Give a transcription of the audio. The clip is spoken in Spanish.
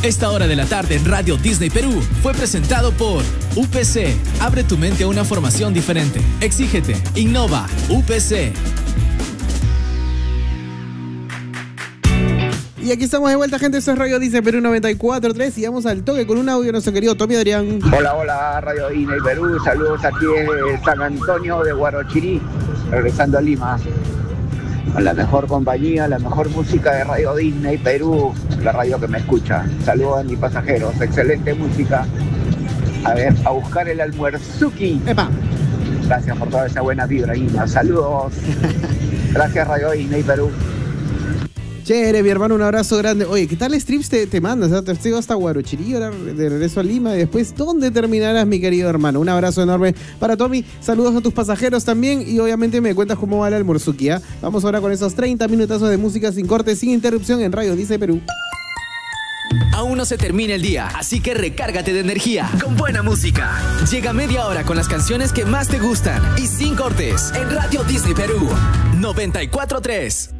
Esta hora de la tarde en Radio Disney Perú fue presentado por UPC. Abre tu mente a una formación diferente. Exígete, innova, UPC. Y aquí estamos de vuelta, gente. Esto es Radio Disney Perú 94.3 y vamos al toque con un audio de nuestro querido Tommy Adrián. Hola, Radio Disney Perú. Saludos aquí en San Antonio de Huarochirí, regresando a Lima. Con la mejor compañía, la mejor música de Radio Disney Perú, la radio que me escucha. Saludos a mis pasajeros, excelente música. A ver, a buscar el almuerzuki. ¡Epa! Gracias por toda esa buena vibra, Ima. Saludos. Gracias, Radio Disney Perú. Chévere, mi hermano, un abrazo grande. Oye, ¿qué tal strips te mandas? O sea, te sigo hasta Huarochirí, ahora de regreso a Lima y después, ¿dónde terminarás, mi querido hermano? Un abrazo enorme para Tommy. Saludos a tus pasajeros también y obviamente me cuentas cómo va el almuerzuki, ¿eh? Vamos ahora con esos 30 minutazos de música sin corte, sin interrupción en Radio Disney Perú. Aún no se termina el día, así que recárgate de energía con buena música. Llega media hora con las canciones que más te gustan y sin cortes en Radio Disney Perú 94.3.